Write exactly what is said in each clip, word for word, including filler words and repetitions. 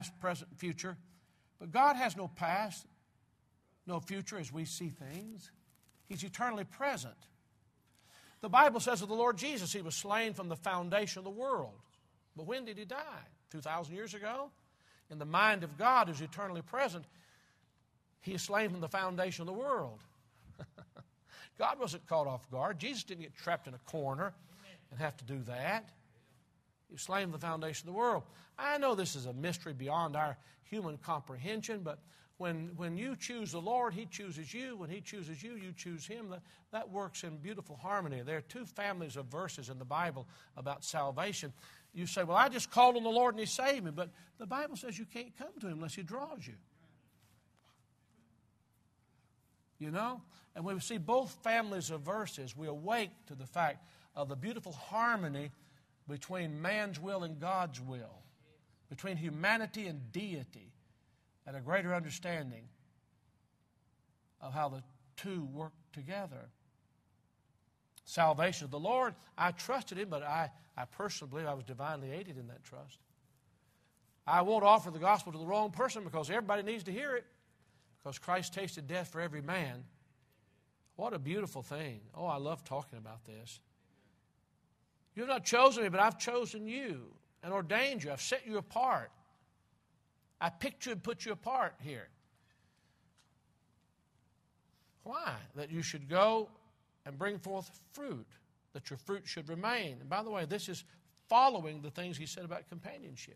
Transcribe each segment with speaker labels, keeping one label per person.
Speaker 1: present, and future. But God has no past, no future as we see things. He's eternally present. The Bible says of the Lord Jesus, He was slain from the foundation of the world. But when did He die? two thousand years ago? In the mind of God, who's eternally present, He is slain from the foundation of the world. God wasn't caught off guard. Jesus didn't get trapped in a corner and have to do that. He was slain from the foundation of the world. I know this is a mystery beyond our human comprehension, but when, when you choose the Lord, He chooses you. When He chooses you, you choose Him. That, that works in beautiful harmony. There are two families of verses in the Bible about salvation. You say, well, I just called on the Lord and He saved me. But the Bible says you can't come to Him unless He draws you. You know? And when we see both families of verses, we awake to the fact of the beautiful harmony between man's will and God's will, between humanity and deity, and a greater understanding of how the two work together. Salvation of the Lord, I trusted Him, but I, I personally believe I was divinely aided in that trust. I won't offer the gospel to the wrong person because everybody needs to hear it, because Christ tasted death for every man. What a beautiful thing. Oh, I love talking about this. You have not chosen me, but I've chosen you and ordained you. I've set you apart. I picked you and put you apart here. Why? That you should go and bring forth fruit, that your fruit should remain. And by the way, this is following the things He said about companionship.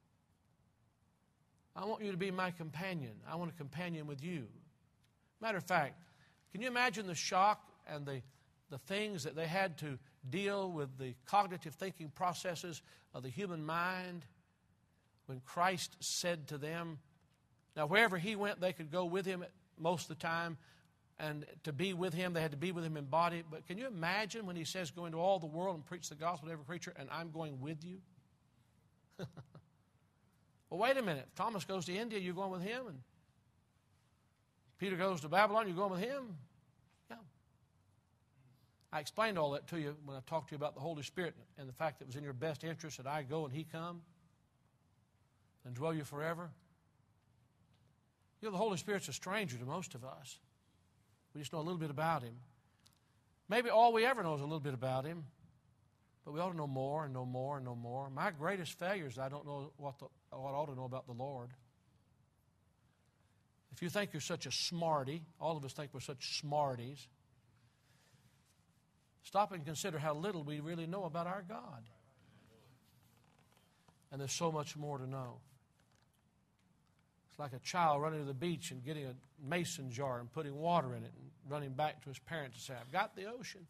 Speaker 1: I want you to be my companion. I want a companion with you. Matter of fact, can you imagine the shock and the, the things that they had to deal with, the cognitive thinking processes of the human mind when Christ said to them, now wherever He went, they could go with Him most of the time, and to be with Him, they had to be with Him in body. But can you imagine when He says, go into all the world and preach the gospel to every creature, and I'm going with you? Well, wait a minute. If Thomas goes to India, you're going with him, and Peter goes to Babylon, you're going with him? Yeah. I explained all that to you when I talked to you about the Holy Spirit and the fact that it was in your best interest that I go and He come and dwell you forever. You know, the Holy Spirit's a stranger to most of us. We just know a little bit about Him. Maybe all we ever know is a little bit about Him, but we ought to know more and know more and know more. My greatest failure is I don't know what, the, what I ought to know about the Lord. If you think you're such a smarty, all of us think we're such smarties, stop and consider how little we really know about our God. And there's so much more to know. It's like a child running to the beach and getting a mason jar and putting water in it and running back to his parents and saying, I've got the ocean.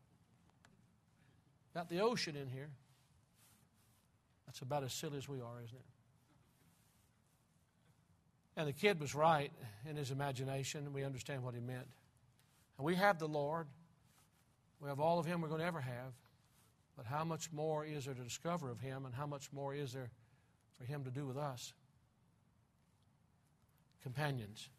Speaker 1: Got the ocean in here. That's about as silly as we are, isn't it? And the kid was right in his imagination. We understand what he meant. And we have the Lord. We have all of Him we're going to ever have. But how much more is there to discover of Him, and how much more is there for Him to do with us? Companions.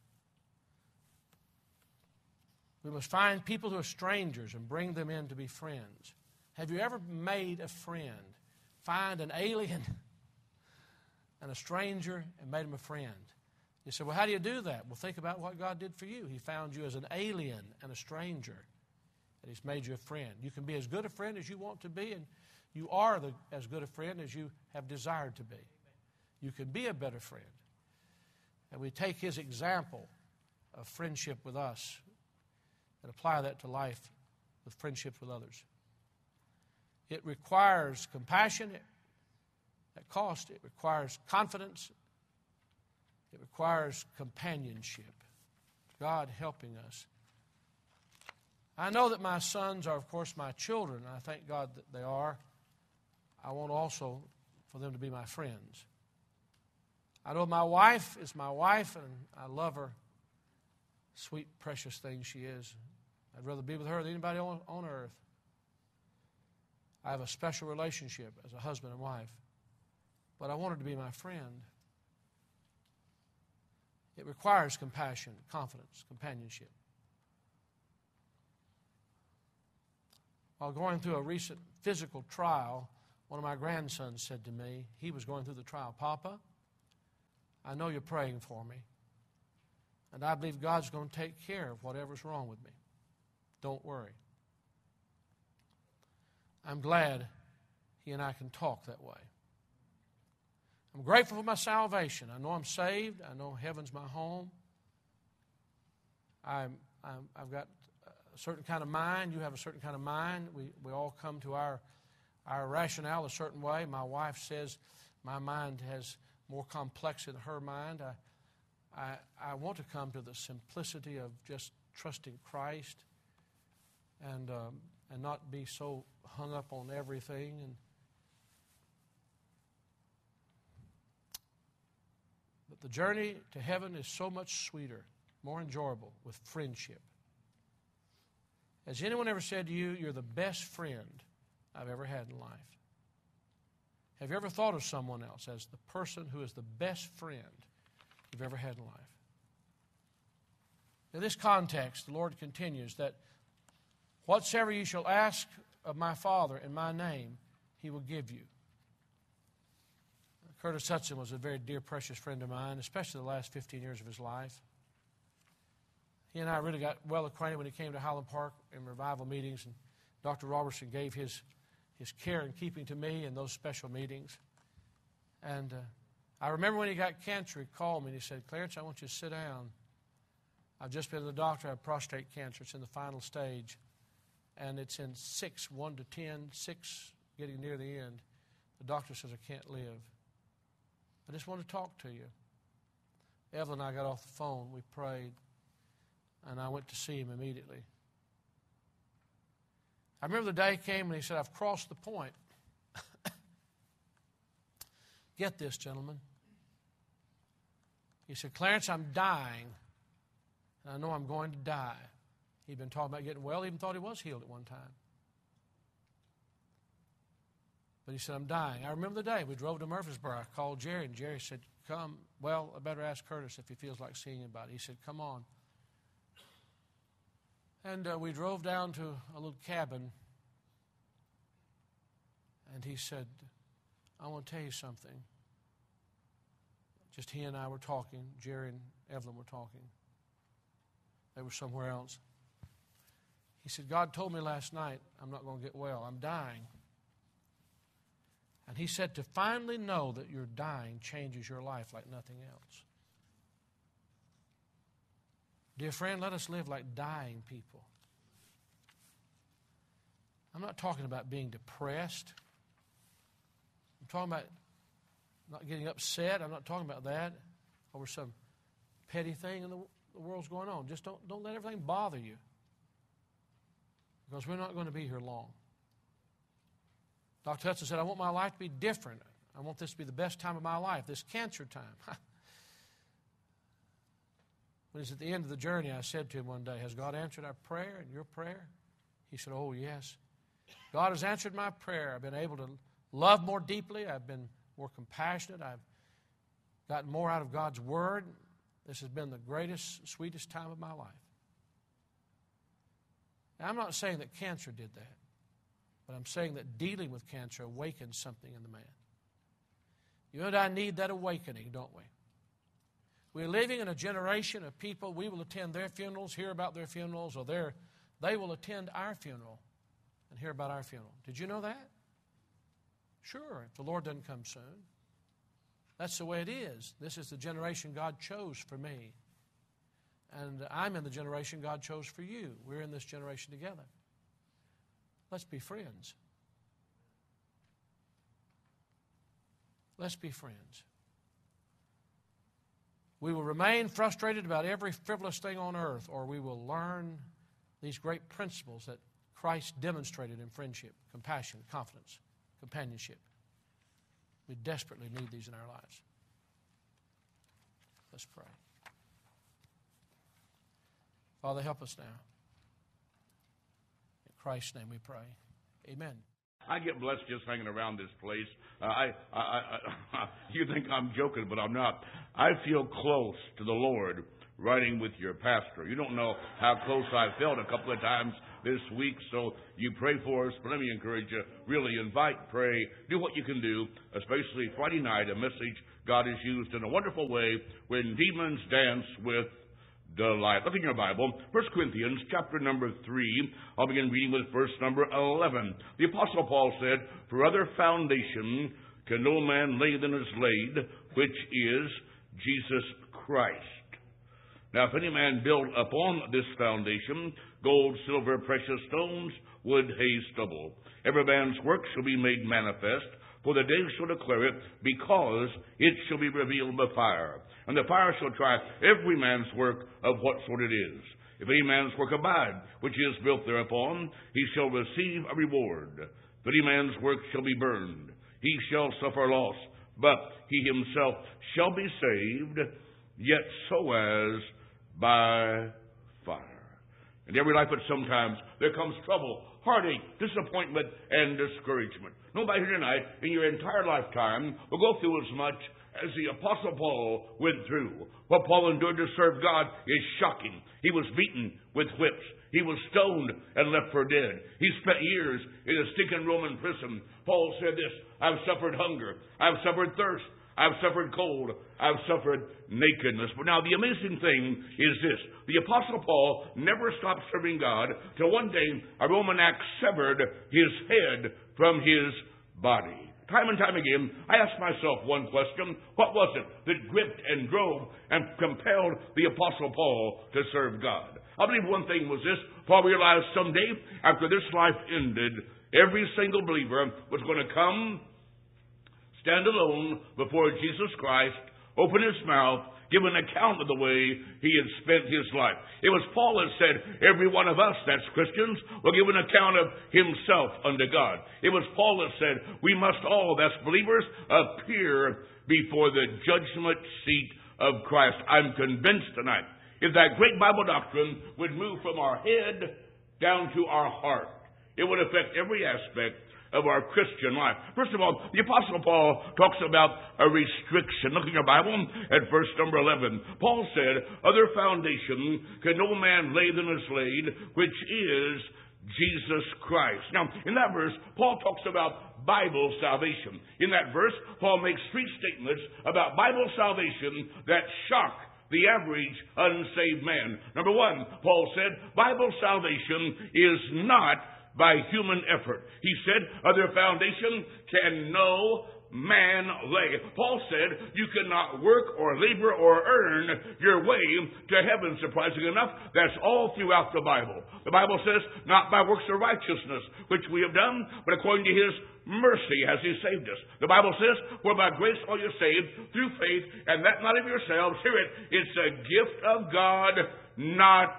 Speaker 1: We must find people who are strangers and bring them in to be friends. Have you ever made a friend? Find an alien and a stranger and made him a friend. You say, well, how do you do that? Well, think about what God did for you. He found you as an alien and a stranger, and He's made you a friend. You can be as good a friend as you want to be, and you are the, as good a friend as you have desired to be. You can be a better friend. And we take His example of friendship with us and apply that to life with friendships with others. It requires compassion at cost. It requires confidence. It requires companionship. God helping us. I know that my sons are, of course, my children. I thank God that they are. I want also for them to be my friends. I know my wife is my wife, and I love her. Sweet, precious thing she is. I'd rather be with her than anybody on, on earth. I have a special relationship as a husband and wife, but I want her to be my friend. It requires compassion, confidence, companionship. While going through a recent physical trial, one of my grandsons said to me, he was going through the trial, Papa, I know you're praying for me. And I believe God's going to take care of whatever's wrong with me. Don't worry. I'm glad he and I can talk that way. I'm grateful for my salvation. I know I'm saved. I know heaven's my home. I'm, I'm, I've got a certain kind of mind. You have a certain kind of mind. We, we all come to our, our rationale a certain way. My wife says my mind has more complexity than her mind. I, I, I want to come to the simplicity of just trusting Christ and, um, and not be so hung up on everything. And But the journey to heaven is so much sweeter, more enjoyable with friendship. Has anyone ever said to you, you're the best friend I've ever had in life? Have you ever thought of someone else as the person who is the best friend you've ever had in life? In this context, the Lord continues that whatsoever you shall ask of my Father in my name, he will give you. Curtis Hudson was a very dear, precious friend of mine, especially the last fifteen years of his life. He and I really got well acquainted when he came to Highland Park in revival meetings, and Doctor Robertson gave his, his care and keeping to me in those special meetings. And uh, I remember when he got cancer, he called me and he said, Clarence, I want you to sit down. I've just been to the doctor. I have prostate cancer. It's in the final stage. And it's in six, one to ten, six, getting near the end. The doctor says I can't live. I just want to talk to you. Evelyn and I got off the phone. We prayed. And I went to see him immediately. I remember the day came and he said, I've crossed the point. Get this, gentlemen. He said, Clarence, I'm dying. And I know I'm going to die. He'd been talking about getting well. He even thought he was healed at one time. But he said, I'm dying. I remember the day we drove to Murfreesboro. I called Jerry, and Jerry said, come. Well, I better ask Curtis if he feels like seeing anybody. He said, come on. And uh, we drove down to a little cabin. And he said, I want to tell you something. Just he and I were talking. Jerry and Evelyn were talking. They were somewhere else. He said, God told me last night I'm not going to get well. I'm dying. And he said to finally know that you're dying changes your life like nothing else. Dear friend, let us live like dying people. I'm not talking about being depressed. I'm talking about not getting upset. I'm not talking about that over some petty thing in the, the world's going on. Just don't, don't let everything bother you. Because we're not going to be here long. Doctor Hudson said, I want my life to be different. I want this to be the best time of my life, this cancer time. When he's at the end of the journey, I said to him one day, has God answered our prayer and your prayer? He said, oh, yes. God has answered my prayer. I've been able to love more deeply. I've been more compassionate. I've gotten more out of God's Word. This has been the greatest, sweetest time of my life. Now, I'm not saying that cancer did that. But I'm saying that dealing with cancer awakens something in the man. You and I need that awakening, don't we? We're living in a generation of people, we will attend their funerals, hear about their funerals, or their, they will attend our funeral and hear about our funeral. Did you know that? Sure, if the Lord doesn't come soon. That's the way it is. This is the generation God chose for me. And I'm in the generation God chose for you. We're in this generation together. Let's be friends. Let's be friends. We will remain frustrated about every frivolous thing on earth, or we will learn these great principles that Christ demonstrated in friendship, compassion, confidence, companionship. We desperately need these in our lives. Let's pray. Father, help us now. In Christ's name we pray. Amen.
Speaker 2: I get blessed just hanging around this place. Uh, I, I, I, I, you think I'm joking, but I'm not. I feel close to the Lord riding with your pastor. You don't know how close I felt a couple of times this week, so you pray for us. But let me encourage you, really invite, pray, do what you can do, especially Friday night, a message God is used in a wonderful way when demons dance with delight. Look in your Bible, First Corinthians chapter number three. I'll begin reading with verse number eleven. The Apostle Paul said, "For other foundation can no man lay than is laid, which is Jesus Christ. Now if any man build upon this foundation gold, silver, precious stones, wood, hay, stubble, every man's work shall be made manifest, for the day shall declare it, because it shall be revealed by fire. And the fire shall try every man's work of what sort it is. If any man's work abide, which is built thereupon, he shall receive a reward. If any man's work shall be burned, he shall suffer loss, but he himself shall be saved, yet so as by fire." In every life, but sometimes there comes trouble, heartache, disappointment, and discouragement. Nobody here tonight in your entire lifetime will go through as much as the Apostle Paul went through. What Paul endured to serve God is shocking. He was beaten with whips. He was stoned and left for dead. He spent years in a stinking Roman prison. Paul said this, "I've suffered hunger. I've suffered thirst. I've suffered cold. I've suffered nakedness." But now the amazing thing is this. The Apostle Paul never stopped serving God till one day a Roman axe severed his head from his body. Time and time again, I asked myself one question. What was it that gripped and drove and compelled the Apostle Paul to serve God? I believe one thing was this. Paul realized someday, after this life ended, every single believer was going to come, stand alone before Jesus Christ, open his mouth, give an account of the way he had spent his life. It was Paul that said, every one of us, that's Christians, will give an account of himself unto God. It was Paul that said, we must all, that's believers, appear before the judgment seat of Christ. I'm convinced tonight, if that great Bible doctrine would move from our head down to our heart, it would affect every aspect of our Christian life. First of all, the Apostle Paul talks about a restriction. Look in your Bible at verse number eleven. Paul said, "Other foundation can no man lay than is laid, which is Jesus Christ." Now, in that verse, Paul talks about Bible salvation. In that verse, Paul makes three statements about Bible salvation that shock the average unsaved man. Number one, Paul said, Bible salvation is not by human effort. He said, "Other foundation can no man lay." Paul said, you cannot work or labor or earn your way to heaven. Surprising enough, that's all throughout the Bible. The Bible says, not by works of righteousness, which we have done, but according to his mercy has he saved us. The Bible says, for by grace are you saved through faith, and that not of yourselves. Hear it, it's a gift of God, not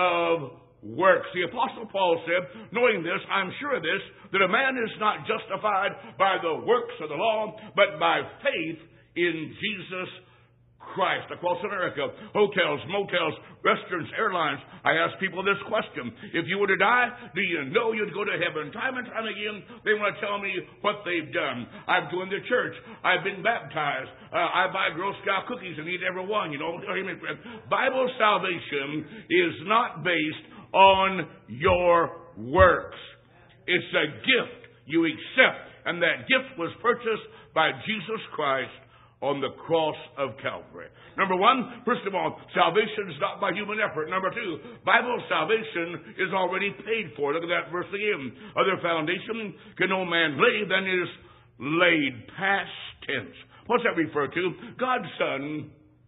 Speaker 2: of works. The Apostle Paul said, knowing this, I'm sure of this, that a man is not justified by the works of the law, but by faith in Jesus Christ. Across America, hotels, motels, restaurants, airlines, I ask people this question. If you were to die, do you know you'd go to heaven? Time and time again, they want to tell me what they've done. I've joined the church. I've been baptized. Uh, I buy Girl Scout cookies and eat every one. You know, Bible salvation is not based on your works. It's a gift you accept, and that gift was purchased by Jesus Christ on the cross of Calvary. Number one, first of all, salvation is not by human effort. Number two, Bible salvation is already paid for. Look at that verse again. Other foundation can no man lay than is laid. Past tense. What's that refer to? God's Son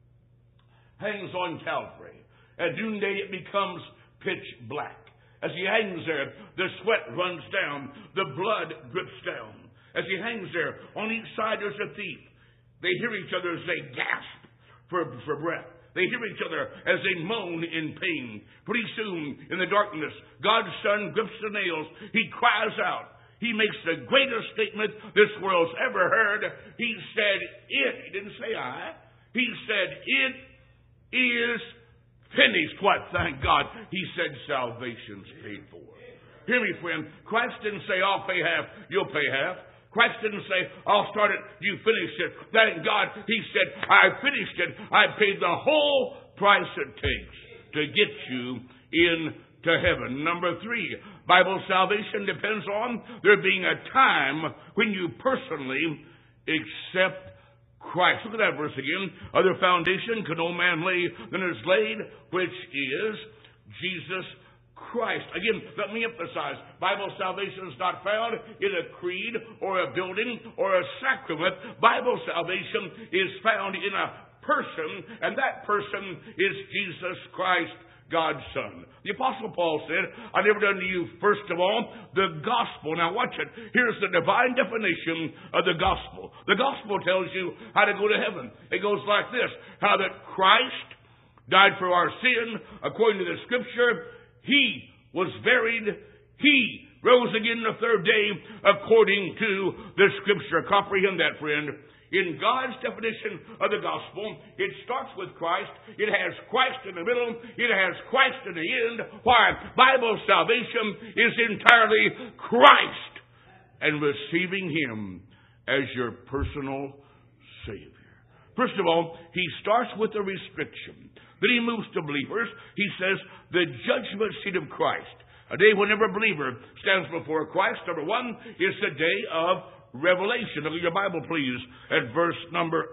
Speaker 2: hangs on Calvary. At noonday it becomes pitch black. As he hangs there, the sweat runs down, the blood drips down. As he hangs there, on each side there's a thief. They hear each other as they gasp for, for breath. They hear each other as they moan in pain. Pretty soon, in the darkness, God's Son grips the nails. He cries out. He makes the greatest statement this world's ever heard. He said, it. He didn't say I. He said, it is finished. What? Thank God. He said salvation's paid for. Hear me, friend. Christ didn't say, I'll pay half, you'll pay half. Christ didn't say, I'll start it, you finish it. That ain't God. He said, I finished it. I paid the whole price it takes to get you into heaven. Number three, Bible salvation depends on there being a time when you personally accept Christ. Look at that verse again. Other foundation could no man lay than is laid, which is Jesus Christ. Again, let me emphasize, Bible salvation is not found in a creed or a building or a sacrament. Bible salvation is found in a person, and that person is Jesus Christ, God's Son. The Apostle Paul said, I delivered unto you, first of all, the gospel. Now watch it. Here's the divine definition of the gospel. The gospel tells you how to go to heaven. It goes like this: how that Christ died for our sin, according to the Scripture. He was buried. He rose again the third day, according to the Scripture. Comprehend that, friend. In God's definition of the gospel, it starts with Christ. It has Christ in the middle. It has Christ in the end. Why? Bible salvation is entirely Christ and receiving Him as your personal Savior. First of all, He starts with a restriction. Then He moves to believers. He says, the judgment seat of Christ. A day when every believer stands before Christ, number one, is the day of revelation. Look at your Bible, please, at verse number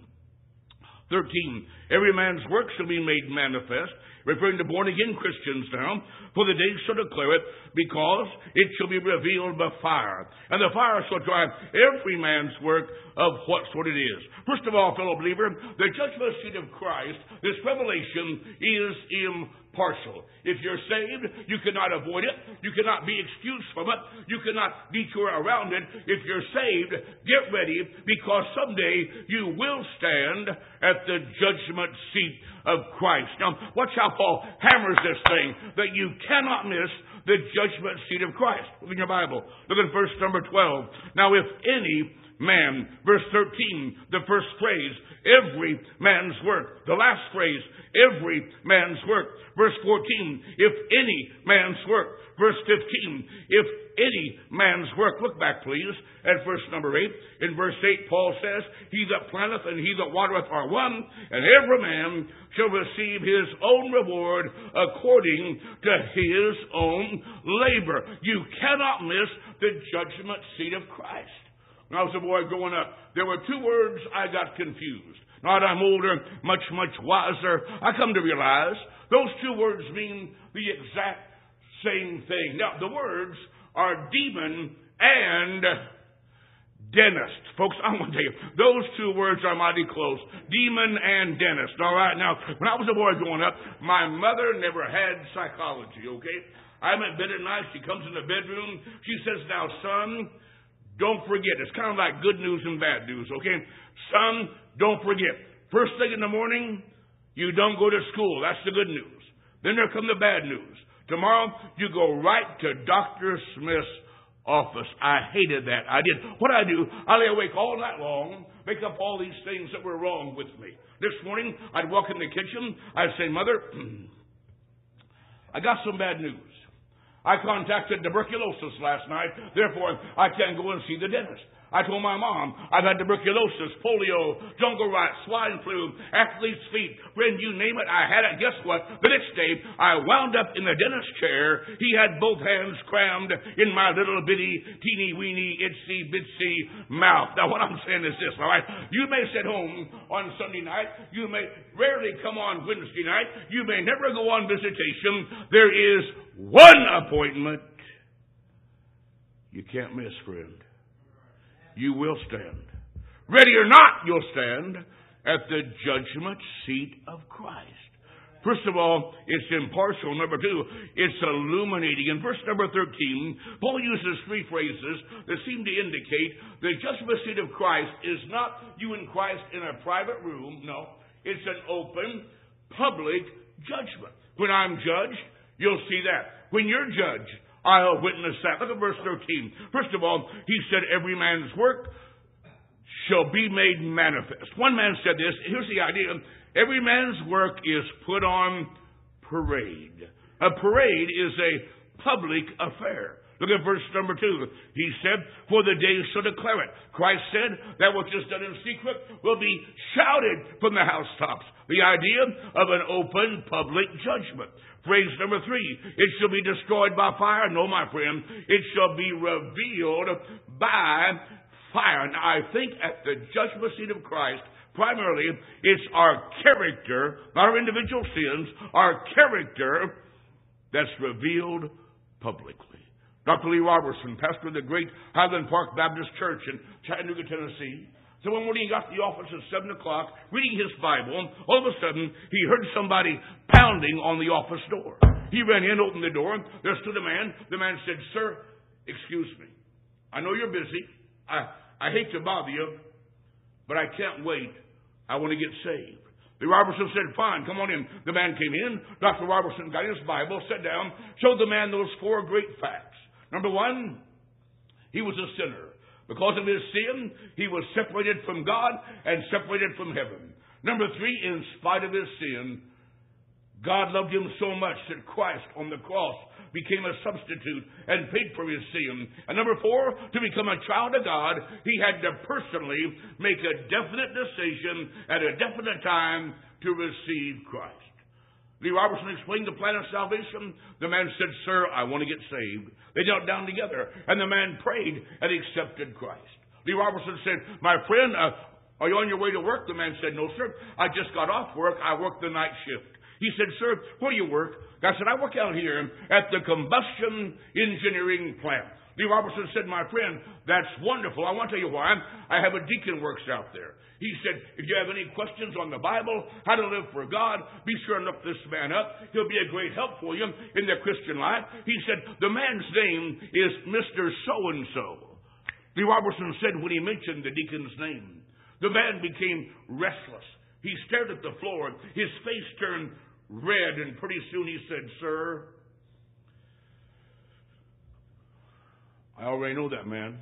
Speaker 2: thirteen. Every man's work shall be made manifest, referring to born-again Christians now, for the day shall declare it, because it shall be revealed by fire. And the fire shall try every man's work of what sort it is. First of all, fellow believer, the judgment seat of Christ, this revelation is impartial. If you're saved, you cannot avoid it. You cannot be excused from it. You cannot detour around it. If you're saved, get ready, because someday you will stand at the judgment seat of Christ. Now, watch how Paul hammers this thing, that you cannot miss the judgment seat of Christ. Look in your Bible. Look at verse number twelve. Now, if any man, verse thirteen, the first phrase, every man's work. The last phrase, every man's work. Verse fourteen, if any man's work. Verse fifteen, if any man's work. Look back, please, at verse number eight. In verse eight, Paul says, he that planteth and he that watereth are one, and every man shall receive his own reward according to his own labor. You cannot miss the judgment seat of Christ. When I was a boy growing up, there were two words I got confused. Now that I'm older, much, much wiser, I come to realize those two words mean the exact same thing. Now, the words are demon and dentist. Folks, I want to tell you, those two words are mighty close. Demon and dentist. All right, now, when I was a boy growing up, my mother never had psychology, okay? I'm in bed at night. She comes in the bedroom. She says, now, son, don't forget. It's kind of like good news and bad news, okay? Son, don't forget. First thing in the morning, you don't go to school. That's the good news. Then there come the bad news. Tomorrow, you go right to Doctor Smith's office. I hated that. I did. What I do, I lay awake all night long, make up all these things that were wrong with me. This morning, I'd walk in the kitchen. I'd say, Mother, I got some bad news. I contacted tuberculosis last night. Therefore, I can't go and see the dentist. I told my mom, I've had tuberculosis, polio, jungle rot, swine flu, athlete's feet. Friend, you name it, I had it. Guess what? The next day, I wound up in the dentist chair. He had both hands crammed in my little bitty, teeny weeny, itsy bitsy mouth. Now, what I'm saying is this, all right? You may sit home on Sunday night. You may rarely come on Wednesday night. You may never go on visitation. There is one appointment you can't miss, friend. You will stand. Ready or not, you'll stand at the judgment seat of Christ. First of all, it's impartial. Number two, it's illuminating. In verse number thirteen, Paul uses three phrases that seem to indicate the judgment seat of Christ is not you and Christ in a private room. No, it's an open, public judgment. When I'm judged, you'll see that. When you're judged, I'll witness that. Look at verse thirteen. First of all, he said, every man's work shall be made manifest. One man said this. Here's the idea. Every man's work is put on parade. A parade is a public affair. Look at verse number two. He said, for the day shall declare it. Christ said, that which is done in secret will be shouted from the housetops. The idea of an open public judgment. Phrase number three, it shall be destroyed by fire. No, my friend, it shall be revealed by fire. Now, I think at the judgment seat of Christ, primarily, it's our character, not our individual sins, our character that's revealed publicly. Doctor Lee Robertson, pastor of the great Highland Park Baptist Church in Chattanooga, Tennessee, so one morning he got to the office at seven o'clock, reading his Bible. All of a sudden, he heard somebody pounding on the office door. He ran in, opened the door. There stood a man. The man said, "Sir, excuse me. I know you're busy. I, I hate to bother you, but I can't wait. I want to get saved." The Robertson said, "Fine, come on in." The man came in. Doctor Robertson got his Bible, sat down, showed the man those four great facts. Number one, he was a sinner. Because of his sin, he was separated from God and separated from heaven. Number three, in spite of his sin, God loved him so much that Christ on the cross became a substitute and paid for his sin. And number four, to become a child of God, he had to personally make a definite decision at a definite time to receive Christ. Lee Robertson explained the plan of salvation. The man said, "Sir, I want to get saved." They knelt down together, and the man prayed and accepted Christ. Lee Robertson said, "My friend, uh, are you on your way to work?" The man said, "No, sir. I just got off work. I work the night shift." He said, "Sir, where do you work?" I said, "I work out here at the combustion engineering plant." Lee Robertson said, "My friend, that's wonderful. I want to tell you why. I have a deacon works out there." He said, "If you have any questions on the Bible, how to live for God, be sure and look this man up. He'll be a great help for you in the Christian life." He said, "The man's name is Mister So-and-so." Lee Robertson said when he mentioned the deacon's name, the man became restless. He stared at the floor. His face turned red, and pretty soon he said, "Sir, I already know that man.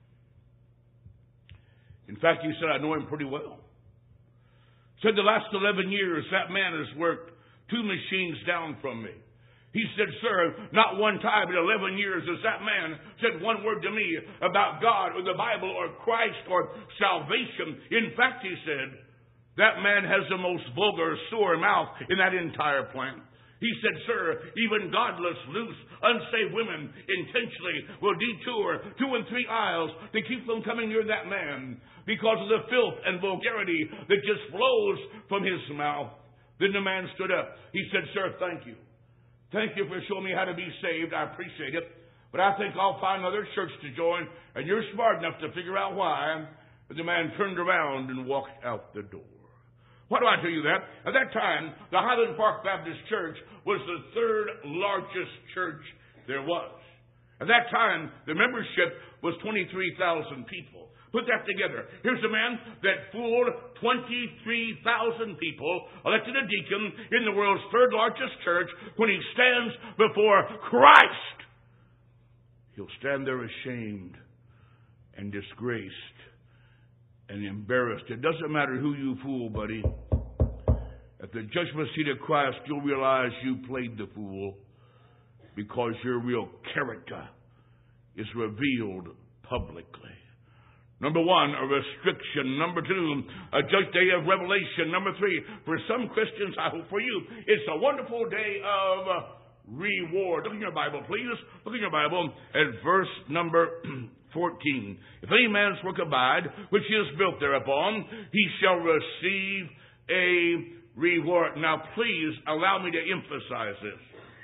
Speaker 2: In fact," he said, "I know him pretty well." Said the last eleven years, that man has worked two machines down from me. He said, "Sir, not one time in eleven years has that man said one word to me about God or the Bible or Christ or salvation. In fact," he said, "that man has the most vulgar, sore mouth in that entire plant." He said, "Sir, even godless, loose, unsaved women intentionally will detour two and three aisles to keep from coming near that man because of the filth and vulgarity that just flows from his mouth." Then the man stood up. He said, "Sir, thank you. Thank you for showing me how to be saved. I appreciate it. But I think I'll find another church to join, and you're smart enough to figure out why." But the man turned around and walked out the door. Why do I tell you that? At that time, the Highland Park Baptist Church was the third largest church there was. At that time, the membership was twenty-three thousand people. Put that together. Here's a man that fooled twenty-three thousand people, elected a deacon in the world's third largest church. When he stands before Christ, he'll stand there ashamed and disgraced and embarrassed. It doesn't matter who you fool, buddy. At the judgment seat of Christ, you'll realize you played the fool because your real character is revealed publicly. Number one, a restriction. Number two, a judge day of revelation. Number three, for some Christians, I hope for you, it's a wonderful day of reward. Look in your Bible, please. Look in your Bible at verse number fourteen. "If any man's work abide, which he is built thereupon, he shall receive a reward." Now, please allow me to emphasize this.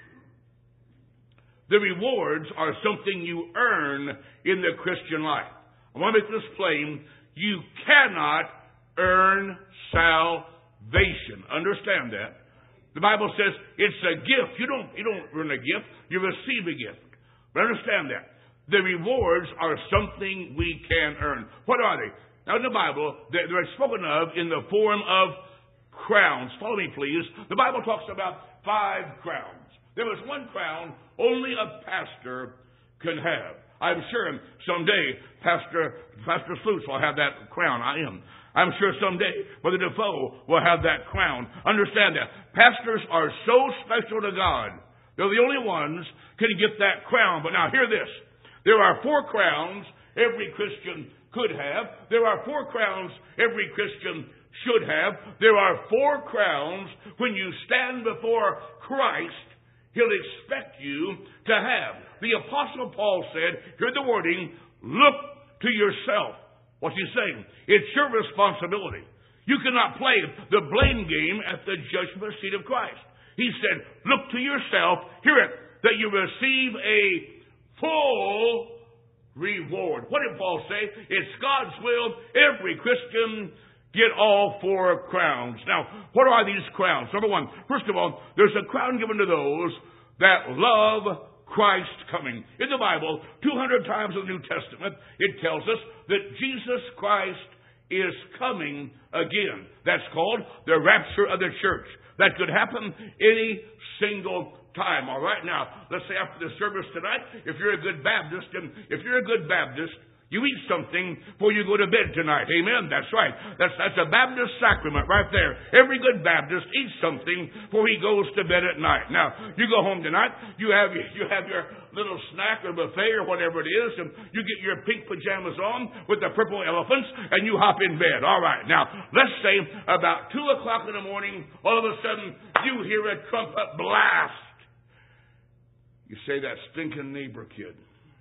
Speaker 2: The rewards are something you earn in the Christian life. I want to make this plain. You cannot earn salvation. Understand that. The Bible says it's a gift. You don't, you don't earn a gift. You receive a gift. But understand that. The rewards are something we can earn. What are they? Now, in the Bible, they're spoken of in the form of crowns. Follow me, please. The Bible talks about five crowns. There was one crown only a pastor can have. I'm sure someday Pastor Pastor Sleuth will have that crown. I am. I'm sure someday Brother Defoe will have that crown. Understand that. Pastors are so special to God. They're the only ones can get that crown. But now hear this. There are four crowns every Christian could have. There are four crowns every Christian should have. There are four crowns when you stand before Christ, He'll expect you to have. The Apostle Paul said, hear the wording, look to yourself What's he saying? It's your responsibility. You cannot play the blame game at the judgment seat of Christ. He said, look to yourself, hear it, that you receive a full reward. What did Paul say? It's God's will every Christian get all four crowns. Now, what are these crowns? Number one, first of all, there's a crown given to those that love Christ coming. In the Bible, two hundred times in the New Testament, it tells us that Jesus Christ is coming again. That's called the rapture of the church. That could happen any single time. All right, now, let's say after the service tonight, if you're a good Baptist, and if you're a good Baptist, you eat something before you go to bed tonight. Amen? That's right. That's, that's a Baptist sacrament right there. Every good Baptist eats something before he goes to bed at night. Now, you go home tonight, you have, you have your little snack or buffet or whatever it is, and you get your pink pajamas on with the purple elephants, and you hop in bed. All right. Now, let's say about two o'clock in the morning, all of a sudden, you hear a trumpet blast. You say, that stinking neighbor kid.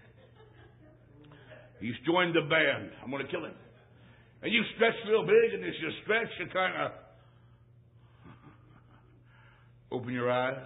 Speaker 2: He's joined the band. I'm going to kill him. And you stretch real big, and as you stretch, you kind of open your eyes,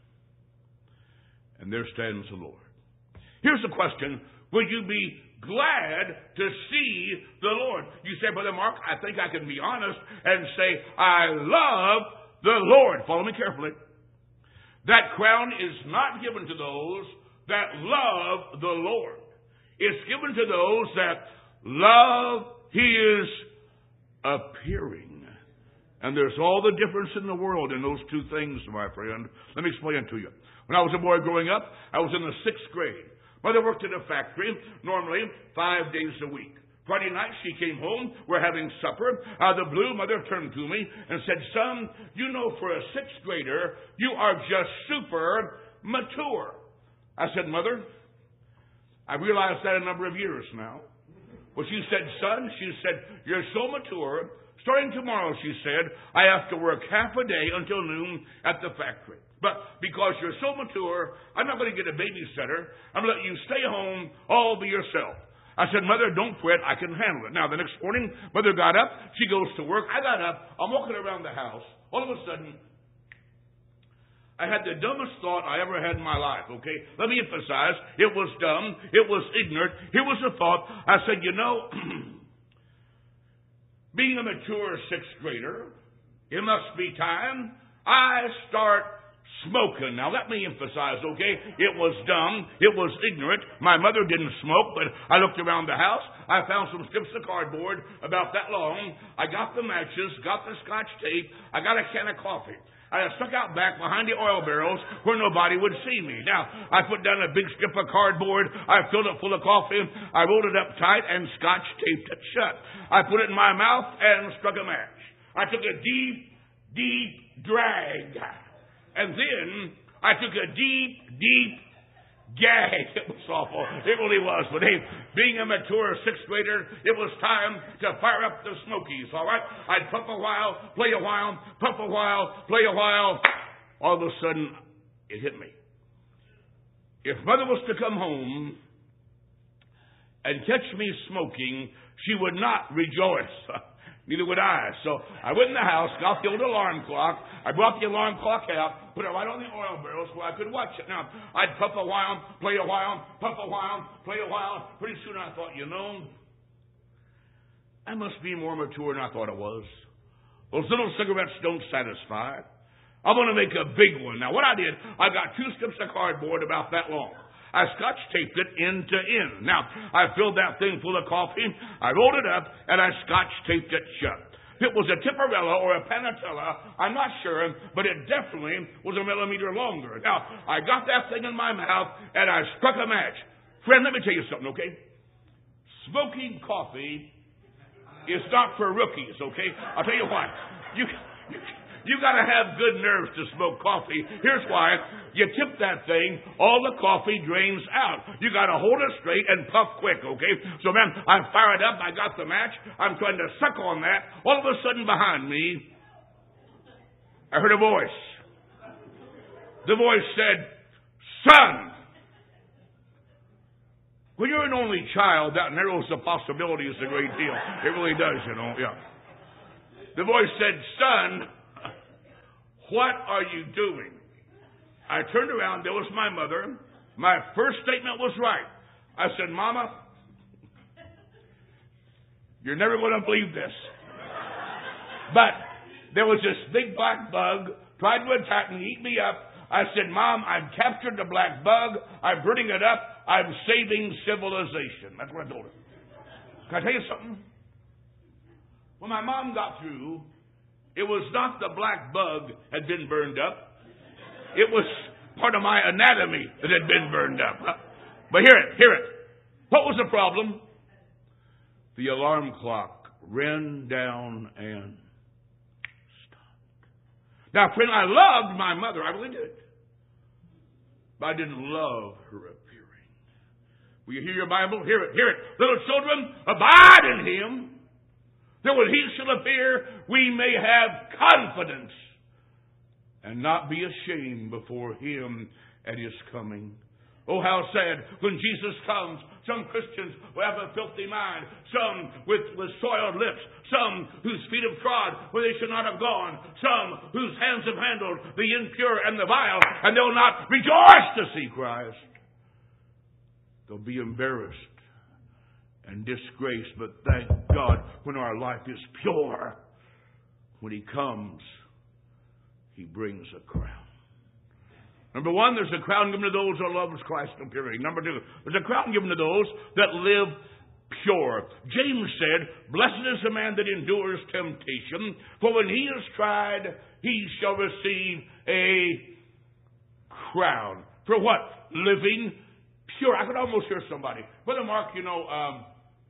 Speaker 2: and there stands the Lord. Here's the question. Would you be glad to see the Lord? You say, Brother Mark, I think I can be honest and say, I love the Lord. Follow me carefully. That crown is not given to those that love the Lord. It's given to those that love His appearing. And there's all the difference in the world in those two things, my friend. Let me explain it to you. When I was a boy growing up, I was in the sixth grade. Mother worked in a factory, normally five days a week. Friday night, she came home. We're having supper. Out of the blue, Mother turned to me and said, son, you know, for a sixth grader, you are just super mature. I said, Mother, I realized that a number of years now. Well, she said, son, she said, you're so mature. Starting tomorrow, she said, I have to work half a day until noon at the factory. But because you're so mature, I'm not going to get a babysitter. I'm going to let you stay home all by yourself. I said, Mother, don't quit. I can handle it. Now, the next morning, Mother got up. She goes to work. I got up. I'm walking around the house. All of a sudden, I had the dumbest thought I ever had in my life, okay? Let me emphasize, it was dumb. It was ignorant. Here was the thought. I said, you know, being a mature sixth grader, it must be time I start smoking. Now, let me emphasize, okay? It was dumb. It was ignorant. My mother didn't smoke, but I looked around the house. I found some strips of cardboard about that long. I got the matches, got the scotch tape. I got a can of coffee. I stuck out back behind the oil barrels where nobody would see me. Now, I put down a big strip of cardboard. I filled it full of coffee. I rolled it up tight and scotch taped it shut. I put it in my mouth and struck a match. I took a deep, deep drag. And then I took a deep, deep gag. It was awful. It really was. But hey, being a mature sixth grader, it was time to fire up the Smokies, all right? I'd pump a while, play a while, pump a while, play a while. All of a sudden, it hit me. If Mother was to come home and catch me smoking, she would not rejoice. Neither would I. So I went in the house, got the old alarm clock. I brought the alarm clock out, put it right on the oil barrels where I could watch it. Now, I'd puff a while, play a while, puff a while, play a while. Pretty soon I thought, you know, I must be more mature than I thought it was. Those little cigarettes don't satisfy. I'm going to make a big one. Now, what I did, I got two strips of cardboard about that long. I scotch taped it end to end. Now, I filled that thing full of coffee, I rolled it up, and I scotch taped it shut. If it was a Tipperella or a Panatella, I'm not sure, but it definitely was a millimeter longer. Now, I got that thing in my mouth, and I struck a match. Friend, let me tell you something, okay? Smoking coffee is not for rookies, okay? I'll tell you why. You... you You got to have good nerves to smoke coffee. Here's why. You tip that thing, all the coffee drains out. You got to hold it straight and puff quick, okay? So, man, I fired up. I got the match. I'm trying to suck on that. All of a sudden, behind me, I heard a voice. The voice said, son, When you're an only child, that narrows the possibilities a great deal. It really does, you know. Yeah. The voice said, "Son, what are you doing?" I turned around. There was my mother. My first statement was right. I said, "Mama, you're never going to believe this, but there was this big black bug tried to attack me, eat me up. I said, Mom, I've captured the black bug. I'm burning it up. I'm saving civilization." That's what I told her. Can I tell you something? When my mom got through, it was not the black bug had been burned up. It was part of my anatomy that had been burned up. But hear it, hear it. What was the problem? The alarm clock ran down and stopped. Now, friend, I loved my mother. I really did. But I didn't love her appearing. Will you hear your Bible? Hear it, hear it. Little children, abide in Him, that when He shall appear, we may have confidence and not be ashamed before Him at His coming. Oh, how sad when Jesus comes. Some Christians will have a filthy mind. Some with, with soiled lips. Some whose feet have trod where they should not have gone. Some whose hands have handled the impure and the vile. And they'll not rejoice to see Christ. They'll be embarrassed and disgraced. But thank God when our life is pure, when He comes, He brings a crown. Number one, there's a crown given to those who love Christ appearing. Number two, there's a crown given to those that live pure. James said, "Blessed is the man that endures temptation, for when he is tried, he shall receive a crown." For what? Living pure. I could almost hear somebody. Brother Mark, you know, um,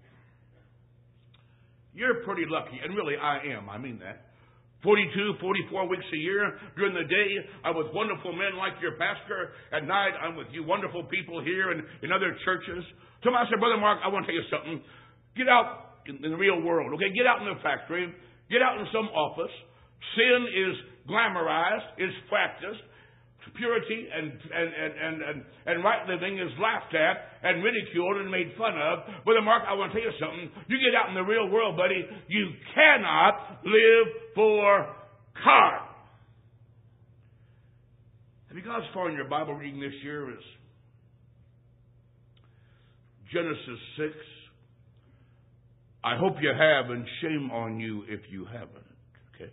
Speaker 2: you're pretty lucky. And really, I am. I mean that. forty-two, forty-four weeks a year. During the day, I'm with wonderful men like your pastor. At night, I'm with you wonderful people here and in other churches. Somebody said, "Brother Mark, I want to tell you something. Get out in the real world, okay? Get out in the factory. Get out in some office. Sin is glamorized, is practiced. Purity and, and, and, and, and, and right living is laughed at and ridiculed and made fun of. Brother Mark, I want to tell you something. You get out in the real world, buddy, you cannot live for God." Have you gone as far in your Bible reading this year as Genesis six? I hope you have, and shame on you if you haven't. Okay.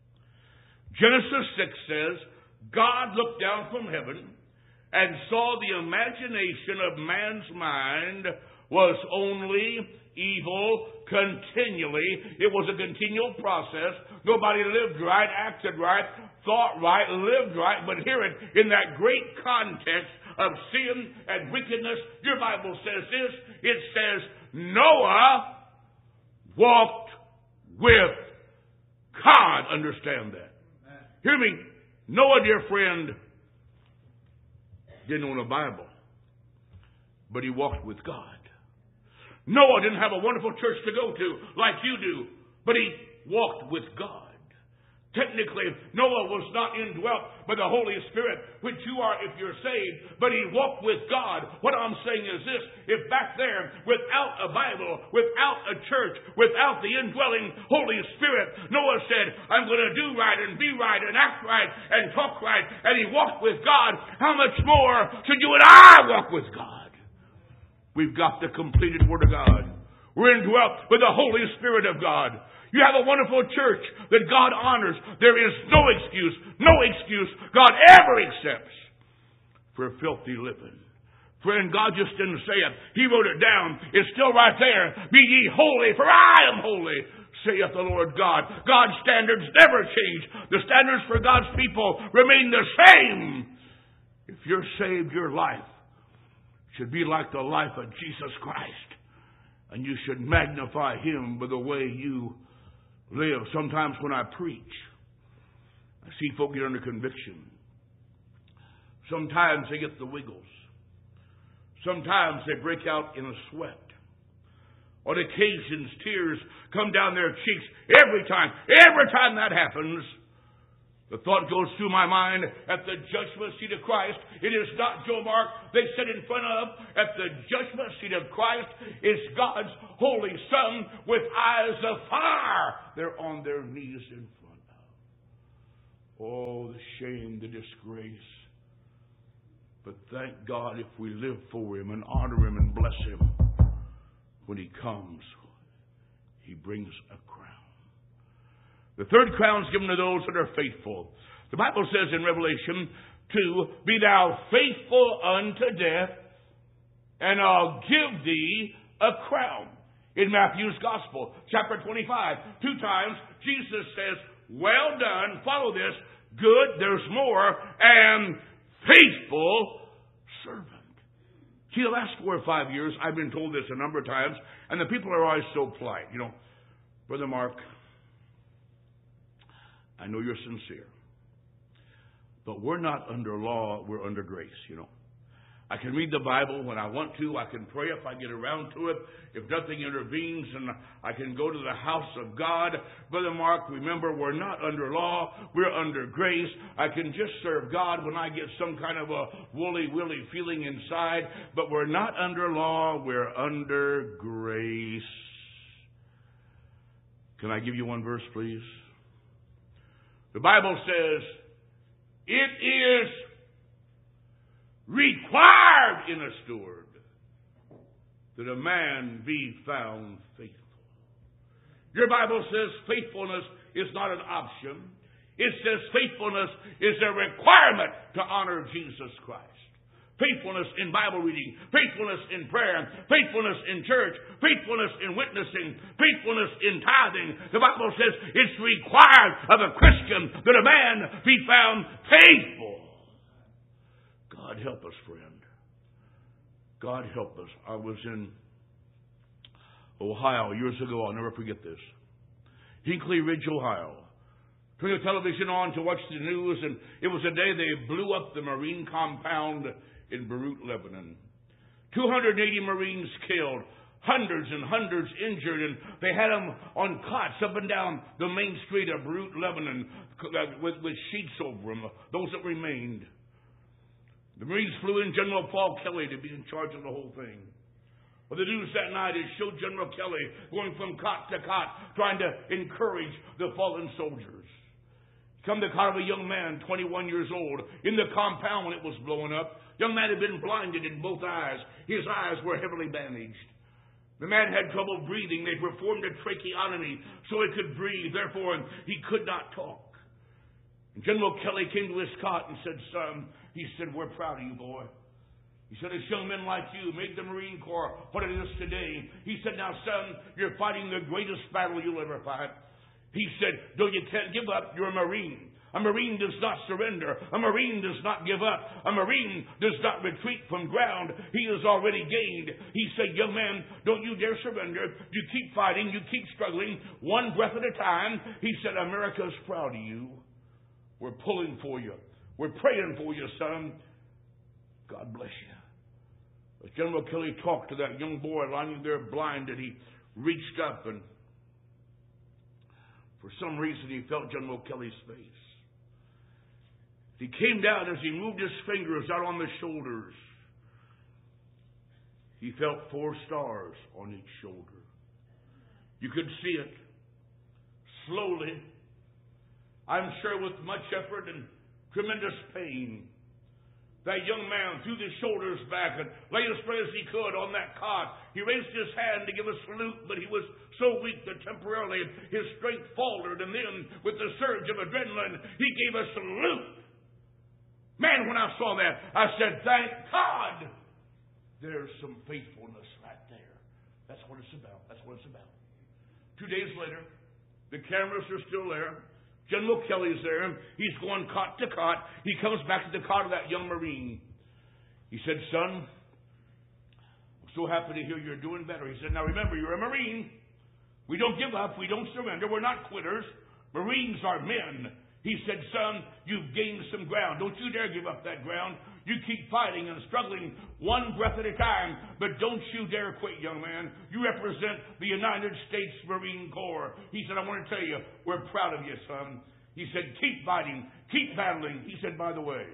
Speaker 2: Genesis six says, God looked down from heaven and saw the imagination of man's mind was only evil continually. It was a continual process. Nobody lived right, acted right, thought right, lived right. But hear it, in that great context of sin and wickedness, your Bible says this. It says, Noah walked with God. Understand that. Hear me. Noah, dear friend, didn't own a Bible, but he walked with God. Noah didn't have a wonderful church to go to like you do, but he walked with God. Technically, Noah was not indwelt by the Holy Spirit, which you are if you're saved, but he walked with God. What I'm saying is this: if back there, without a Bible, without a church, without the indwelling Holy Spirit, Noah said, I'm going to do right and be right and act right and talk right, and he walked with God, how much more should you and I walk with God? We've got the completed Word of God. We're indwelt with the Holy Spirit of God. You have a wonderful church that God honors. There is no excuse, no excuse God ever accepts for filthy living. Friend, God just didn't say it. He wrote it down. It's still right there. Be ye holy, for I am holy, saith the Lord God. God's standards never change. The standards for God's people remain the same. If you're saved, your life should be like the life of Jesus Christ. And you should magnify Him by the way you live. Sometimes when I preach, I see folk get under conviction. Sometimes they get the wiggles. Sometimes they break out in a sweat. On occasions, tears come down their cheeks. Every time, every time that happens, The thought goes through my mind, at the judgment seat of Christ, it is not Joe Mark they sit in front of. At the judgment seat of Christ is God's holy Son with eyes of fire. They're on their knees in front of. Oh, the shame, the disgrace. But thank God if we live for Him and honor Him and bless Him, when He comes, He brings a crown. The third crown is given to those that are faithful. The Bible says in Revelation two, be thou faithful unto death, and I'll give thee a crown. In Matthew's Gospel, chapter twenty-five, two times Jesus says, well done, follow this, good, there's more, and faithful servant. See, the last four or five years, I've been told this a number of times, and the people are always so polite. You know, Brother Mark, I know you're sincere, but we're not under law, we're under grace, you know. I can read the Bible when I want to. I can pray if I get around to it. If nothing intervenes, and I can go to the house of God. Brother Mark, remember, we're not under law. We're under grace. I can just serve God when I get some kind of a woolly-willy feeling inside. But we're not under law. We're under grace. Can I give you one verse, please? The Bible says, it is required in a steward that a man be found faithful. Your Bible says faithfulness is not an option. It says faithfulness is a requirement to honor Jesus Christ. Faithfulness in Bible reading, faithfulness in prayer, faithfulness in church, faithfulness in witnessing, faithfulness in tithing. The Bible says it's required of a Christian that a man be found faithful. God help us, friend. God help us. I was in Ohio years ago. I'll never forget this. Hinkley Ridge, Ohio. Turned the television on to watch the news, and it was the day they blew up the Marine compound in Beirut, Lebanon. two hundred eighty Marines killed, hundreds and hundreds injured, and they had them on cots up and down the main street of Beirut, Lebanon, with, with sheets over them, those that remained. The Marines flew in General Paul Kelly to be in charge of the whole thing. Well, the news that night is showed General Kelly going from cot to cot, trying to encourage the fallen soldiers. Come to cot of a young man, twenty-one years old, in the compound when it was blowing up. Young man had been blinded in both eyes. His eyes were heavily bandaged. The man had trouble breathing. They performed a tracheotomy so he could breathe. Therefore, he could not talk. And General Kelly came to his cot and said, son, he said, we're proud of you, boy. He said, it's young men like you made the Marine Corps what it is today. He said, now, son, you're fighting the greatest battle you'll ever fight. He said, though you can't give up, you're a Marine. A Marine does not surrender. A Marine does not give up. A Marine does not retreat from ground he has already gained. He said, young man, don't you dare surrender. You keep fighting. You keep struggling, one breath at a time. He said, America's proud of you. We're pulling for you. We're praying for you, son. God bless you. As General Kelly talked to that young boy lying there blinded, he reached up and for some reason he felt General Kelly's face. He came down as he moved his fingers out on the shoulders. He felt four stars on each shoulder. You could see it slowly. I'm sure with much effort and tremendous pain. That young man threw his shoulders back and laid as straight as he could on that cot. He raised his hand to give a salute, but he was so weak that temporarily his strength faltered. And then, with the surge of adrenaline, he gave a salute. Man, when I saw that, I said, thank God there's some faithfulness right there. That's what it's about. That's what it's about. Two days later, the cameras are still there. General Kelly's there. He's going cot to cot. He comes back to the cot of that young Marine. He said, son, I'm so happy to hear you're doing better. He said, now remember, you're a Marine. We don't give up. We don't surrender. We're not quitters. Marines are men. He said, son, you've gained some ground. Don't you dare give up that ground. You keep fighting and struggling one breath at a time, but don't you dare quit, young man. You represent the United States Marine Corps. He said, I want to tell you, we're proud of you, son. He said, keep fighting, keep battling. He said, by the way,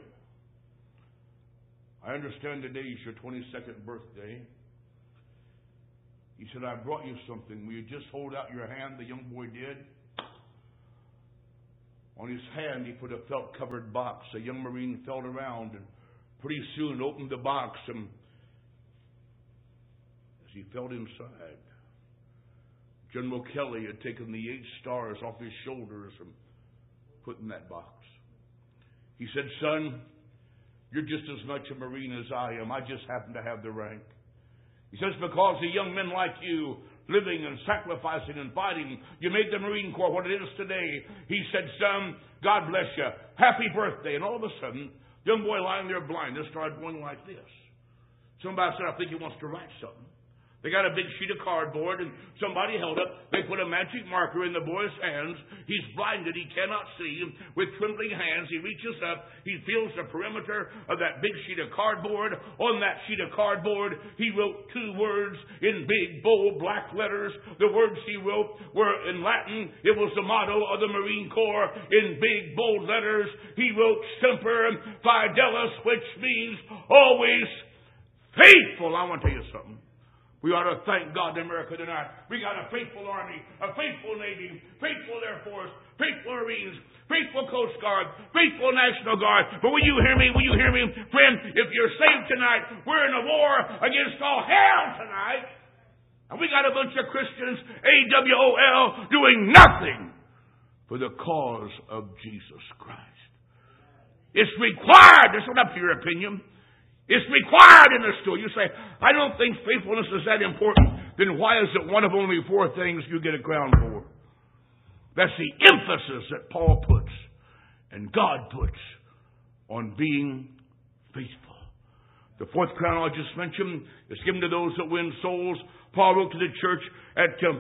Speaker 2: I understand today is your twenty-second birthday. He said, I brought you something. Will you just hold out your hand? The young boy did. On his hand, he put a felt-covered box. A young Marine felt around and pretty soon opened the box. And as he felt inside, General Kelly had taken the eight stars off his shoulders and put in that box. He said, son, you're just as much a Marine as I am. I just happen to have the rank. He says, because the young men like you, living and sacrificing and fighting, you made the Marine Corps what it is today. He said, son, God bless you. Happy birthday. And all of a sudden, the young boy lying there blind just started going like this. Somebody said, I think he wants to write something. They got a big sheet of cardboard, and somebody held up. They put a magic marker in the boy's hands. He's blinded. He cannot see. With trembling hands, he reaches up. He feels the perimeter of that big sheet of cardboard. On that sheet of cardboard, he wrote two words in big, bold, black letters. The words he wrote were in Latin. It was the motto of the Marine Corps in big, bold letters. He wrote Semper Fidelis, which means always faithful. I want to tell you something. We ought to thank God in America tonight. We got a faithful Army, a faithful Navy, faithful Air Force, faithful Marines, faithful Coast Guard, faithful National Guard. But will you hear me? Will you hear me? Friend, if you're saved tonight, we're in a war against all hell tonight. And we got a bunch of Christians, A W O L, doing nothing for the cause of Jesus Christ. It's required. That's not up to your opinion. It's required in the stool. You say, I don't think faithfulness is that important. Then why is it one of only four things you get a crown for? That's the emphasis that Paul puts and God puts on being faithful. The fourth crown I just mentioned is given to those that win souls. Paul wrote to the church at uh,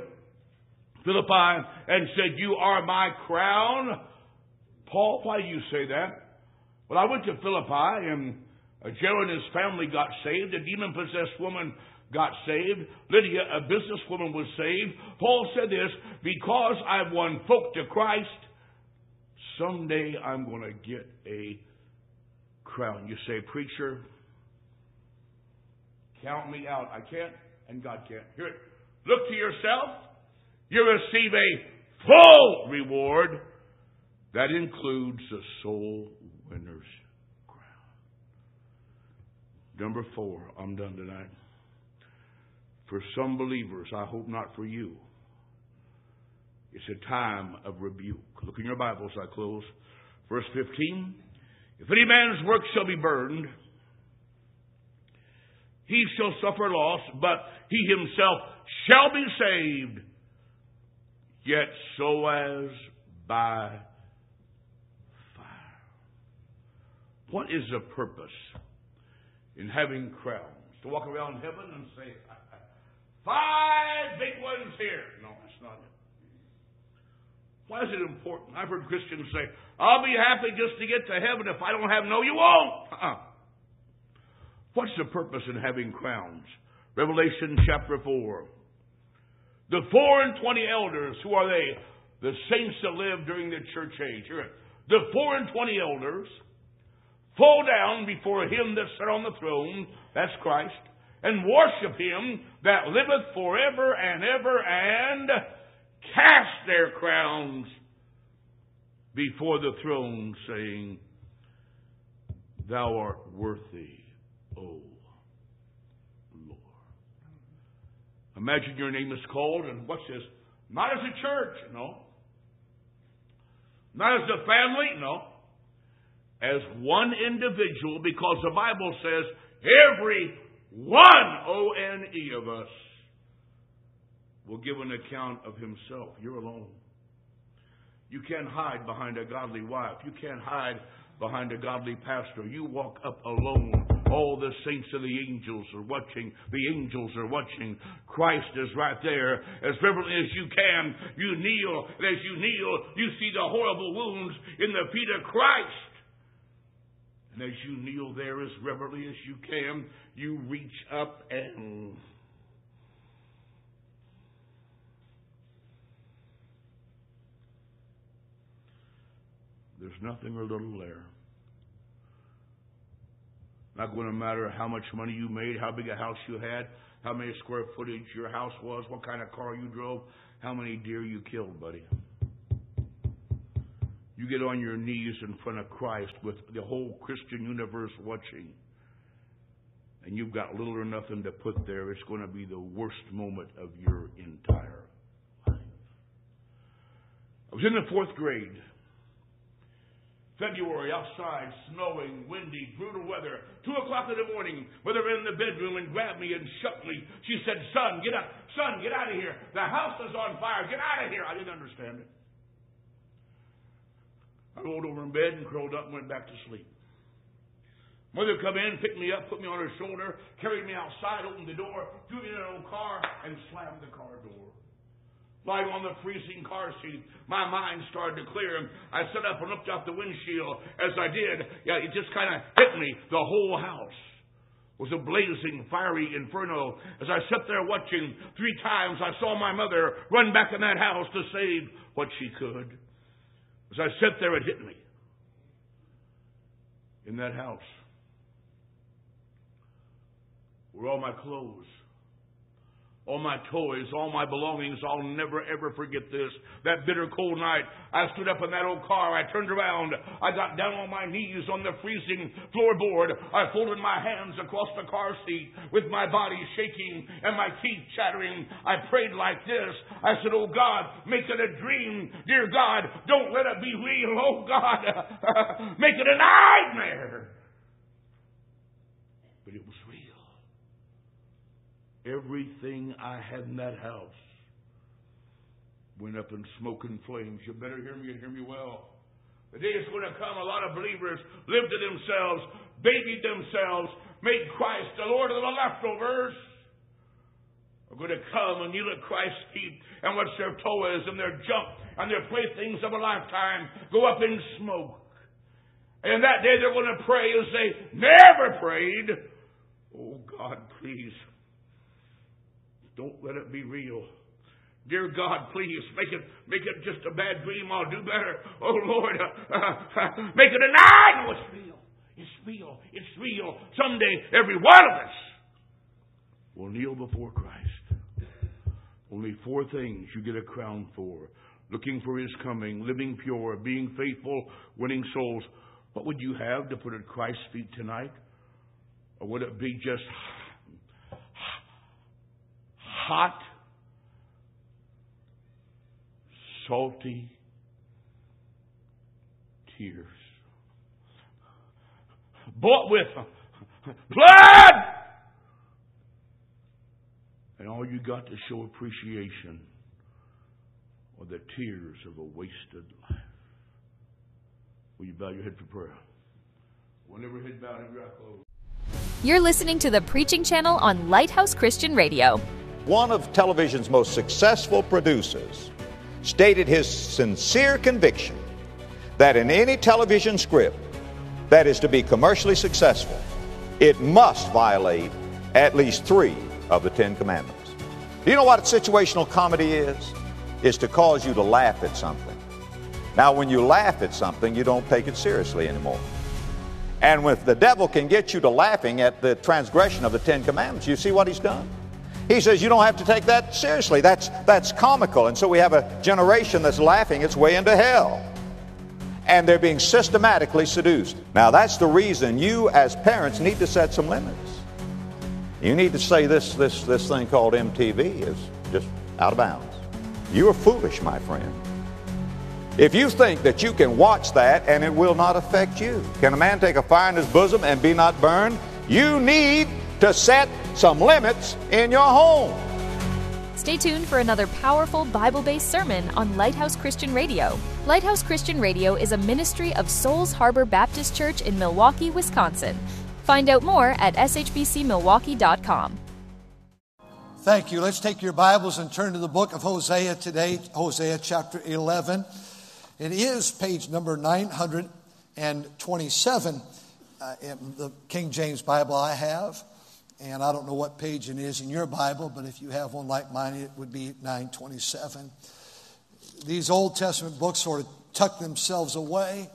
Speaker 2: Philippi and said, you are my crown. Paul, why do you say that? Well, I went to Philippi and Jared and his family got saved. A demon-possessed woman got saved. Lydia, a businesswoman, was saved. Paul said this, because I've won folk to Christ, someday I'm going to get a crown. You say, preacher, count me out. I can't, and God can't. Hear it. Look to yourself. You receive a full reward. That includes the soul winner's. Number four, I'm done tonight. For some believers, I hope not for you, it's a time of rebuke. Look in your Bible as I close. Verse fifteen. If any man's work shall be burned, he shall suffer loss, but he himself shall be saved, yet so as by fire. What is the purpose in having crowns? To walk around heaven and say, five big ones here. No, that's not it. Why is it important? I've heard Christians say, I'll be happy just to get to heaven. If I don't have no, you won't. Uh-uh. What's the purpose in having crowns? Revelation chapter four. The four and twenty elders, who are they? The saints that lived during the church age. The four and twenty elders fall down before him that sat on the throne, that's Christ, and worship him that liveth forever and ever, and cast their crowns before the throne, saying, Thou art worthy, O Lord. Imagine your name is called, and what's this? Not as a church, no. Not as a family, no. As one individual, because the Bible says every one, O N E of us, will give an account of himself. You're alone. You can't hide behind a godly wife. You can't hide behind a godly pastor. You walk up alone. All the saints and the angels are watching. The angels are watching. Christ is right there. As reverently as you can, you kneel. And as you kneel, you see the horrible wounds in the feet of Christ. And as you kneel there as reverently as you can, you reach up and There's nothing or little there. Not going to matter how much money you made, how big a house you had, how many square footage your house was, what kind of car you drove, how many deer you killed, buddy. You get on your knees in front of Christ with the whole Christian universe watching, and you've got little or nothing to put there, it's going to be the worst moment of your entire life. I was in the fourth grade. February, outside, snowing, windy, brutal weather. Two o'clock in the morning, mother in the bedroom and grabbed me and shook me. She said, son, get up. Son, get out of here. The house is on fire. Get out of here. I didn't understand it. I rolled over in bed and curled up and went back to sleep. Mother come in, picked me up, put me on her shoulder, carried me outside, opened the door, threw me in her own car, and slammed the car door. Lying on the freezing car seat, my mind started to clear. I sat up and looked out the windshield. As I did, yeah, it just kind of hit me. The whole house was a blazing, fiery inferno. As I sat there watching, three times I saw my mother run back in that house to save what she could. As I sat there, it hit me. In that house were all my clothes, all my toys, all my belongings. I'll never, ever forget this. That bitter cold night, I stood up in that old car. I turned around. I got down on my knees on the freezing floorboard. I folded my hands across the car seat with my body shaking and my teeth chattering. I prayed like this. I said, oh, God, make it a dream. Dear God, don't let it be real. Oh, God, make it a nightmare. But it was real. Everything I had in that house went up in smoke and flames. You better hear me and hear me well. The day is going to come, a lot of believers live to themselves, babied themselves, made Christ the Lord of the leftovers, are going to come and kneel at Christ's feet, and watch their toys and their junk and their playthings of a lifetime go up in smoke. And that day they're going to pray as they never prayed. Oh, God, please, don't let it be real. Dear God, please, make it make it just a bad dream. I'll do better. Oh, Lord, uh, uh, make it a night. Oh, it's real. It's real. It's real. Someday, every one of us will kneel before Christ. Only four things you get a crown for. Looking for His coming, living pure, being faithful, winning souls. What would you have to put at Christ's feet tonight? Or would it be just hot, salty tears, bought with blood, and all you got to show appreciation are the tears of a wasted life? Will you bow your head for prayer? We'll never head bowed and your eyes closed.
Speaker 3: You're listening to the Preaching Channel on Lighthouse Christian Radio.
Speaker 4: One of television's most successful producers stated his sincere conviction that in any television script that is to be commercially successful, it must violate at least three of the Ten Commandments. Do you know what situational comedy is? It's to cause you to laugh at something. Now, when you laugh at something, you don't take it seriously anymore. And if the devil can get you to laughing at the transgression of the Ten Commandments, you see what he's done? He says you don't have to take that seriously. That's, that's comical. And so we have a generation that's laughing its way into hell. And they're being systematically seduced. Now, that's the reason you as parents need to set some limits. You need to say this, this, this thing called M T V is just out of bounds. You are foolish, my friend. If you think that you can watch that and it will not affect you. Can a man take a fire in his bosom and be not burned? You need to set some limits in your home.
Speaker 3: Stay tuned for another powerful Bible-based sermon on Lighthouse Christian Radio. Lighthouse Christian Radio is a ministry of Souls Harbor Baptist Church in Milwaukee, Wisconsin. Find out more at s h b c milwaukee dot com.
Speaker 5: Thank you. Let's take your Bibles and turn to the book of Hosea today, Hosea chapter eleven. It is page number nine hundred twenty-seven uh, in the King James Bible I have. And I don't know what page it is in your Bible, but if you have one like mine, it would be nine twenty-seven. These Old Testament books sort of tuck themselves away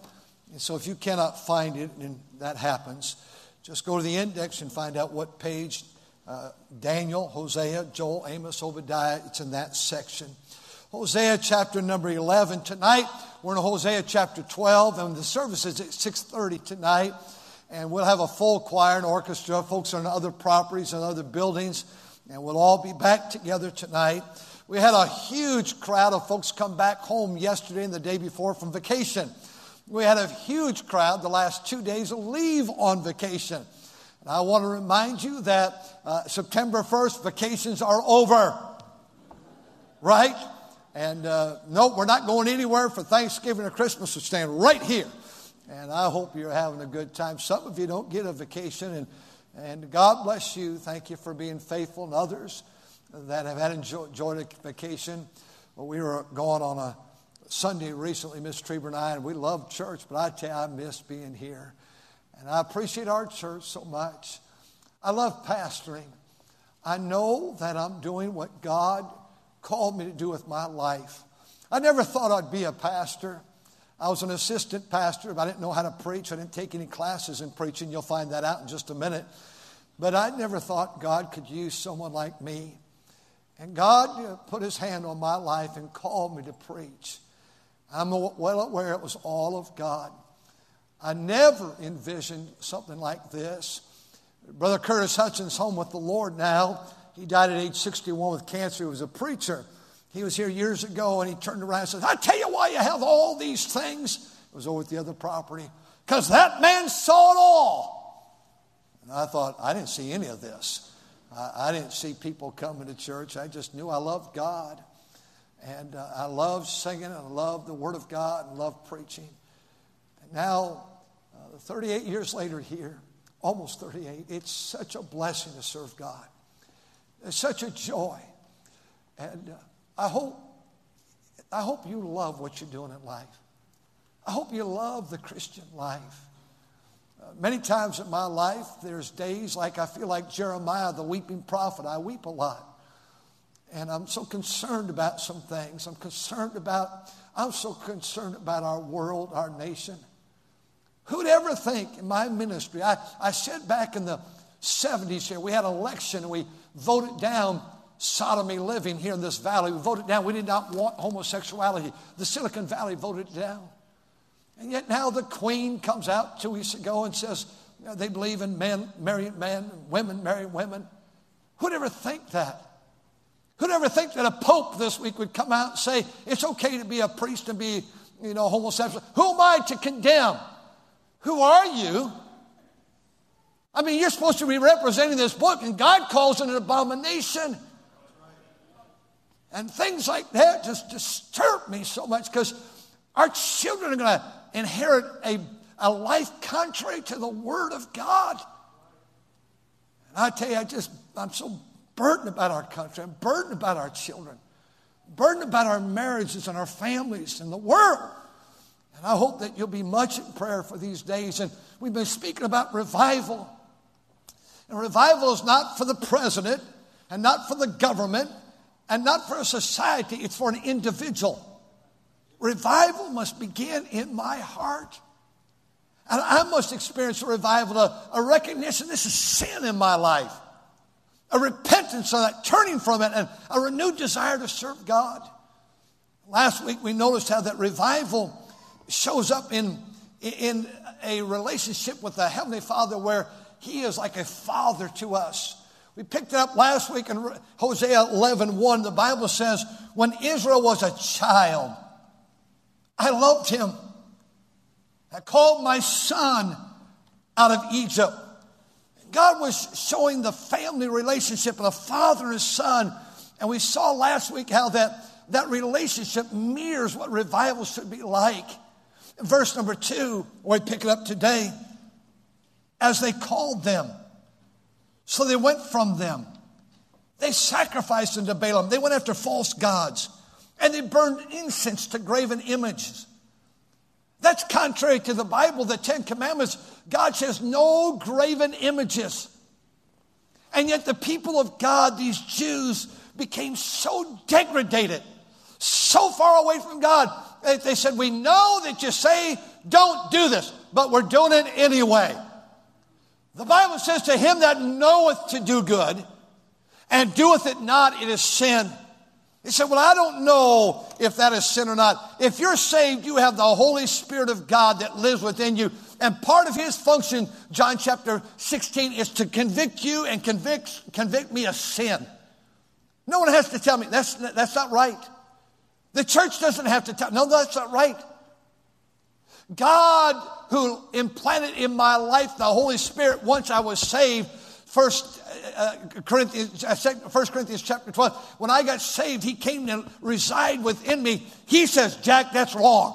Speaker 5: And so if you cannot find it, and that happens, just go to the index and find out what page. Uh, Daniel, Hosea, Joel, Amos, Obadiah, it's in that section. Hosea chapter number eleven. Tonight, we're in Hosea chapter twelve, and the service is at six thirty tonight. And we'll have a full choir and orchestra. Folks are in other properties and other buildings, and we'll all be back together tonight. We had a huge crowd of folks come back home yesterday and the day before from vacation. We had a huge crowd the last two days leave on vacation. And I want to remind you that uh, September first, vacations are over. Right? And uh, no, we're not going anywhere for Thanksgiving or Christmas. We're staying right here. And I hope you're having a good time. Some of you don't get a vacation, and, and God bless you. Thank you for being faithful, and others that have had enjoy, enjoyed a vacation. Well, we were going on a Sunday recently, Miss Trieber and I, and we loved church, but I tell you, I miss being here. And I appreciate our church so much. I love pastoring. I know that I'm doing what God called me to do with my life. I never thought I'd be a pastor. I was an assistant pastor, but I didn't know how to preach. I didn't take any classes in preaching. You'll find that out in just a minute. But I never thought God could use someone like me. And God you know, put his hand on my life and called me to preach. I'm well aware it was all of God. I never envisioned something like this. Brother Curtis Hudson's home with the Lord now. He died at age sixty-one with cancer. He was a preacher. He was here years ago, and he turned around and said, I tell you why you have all these things. It was over at the other property. Because that man saw it all. And I thought, I didn't see any of this. I, I didn't see people coming to church. I just knew I loved God. And uh, I loved singing, and I loved the Word of God, and loved preaching. And now, uh, thirty-eight years later here, almost thirty-eight, it's such a blessing to serve God. It's such a joy. And uh, I hope, I hope you love what you're doing in life. I hope you love the Christian life. Uh, many times in my life, there's days like I feel like Jeremiah, the weeping prophet. I weep a lot. And I'm so concerned about some things. I'm concerned about, I'm so concerned about our world, our nation. Who'd ever think in my ministry, I, I said back in the seventies here, we had an election and we voted down sodomy living here in this valley. We voted down. We did not want homosexuality. The Silicon Valley voted it down. And yet now the Queen comes out two weeks ago and says you know, they believe in men marrying men, and women marrying women. Who'd ever think that? Who'd ever think that a pope this week would come out and say it's okay to be a priest and be, you know, homosexual? Who am I to condemn? Who are you? I mean, you're supposed to be representing this book, and God calls it an abomination. And things like that just disturb me so much because our children are going to inherit a, a life contrary to the Word of God. And I tell you, I just, I'm so burdened about our country. I'm burdened about our children. Burdened about our marriages and our families and the world. And I hope that you'll be much in prayer for these days. And we've been speaking about revival. And revival is not for the president and not for the government and not for a society. It's for an individual. Revival must begin in my heart. And I must experience a revival, a, a recognition this is sin in my life. A repentance of that, turning from it, and a renewed desire to serve God. Last week we noticed how that revival shows up in, in a relationship with the Heavenly Father where He is like a father to us. We picked it up last week in Hosea eleven one. The Bible says, when Israel was a child, I loved him. I called my son out of Egypt. God was showing the family relationship of a father and a son. And we saw last week how that, that relationship mirrors what revival should be like. In verse number two, where we pick it up today, as they called them, so they went from them. They sacrificed unto Balaam. They went after false gods. And they burned incense to graven images. That's contrary to the Bible, the Ten Commandments. God says no graven images. And yet the people of God, these Jews, became so degraded, so far away from God. They, they said, we know that you say don't do this, but we're doing it anyway. The Bible says, to him that knoweth to do good and doeth it not, it is sin. He said, well, I don't know if that is sin or not. If you're saved, you have the Holy Spirit of God that lives within you. And part of his function, John chapter sixteen, is to convict you and convict, convict me of sin. No one has to tell me, that's, that's not right. The church doesn't have to tell, no, that's not right. God, who implanted in my life the Holy Spirit once I was saved, First uh, Corinthians, First Corinthians chapter twelve. When I got saved, he came to reside within me. He says, Jack, that's wrong.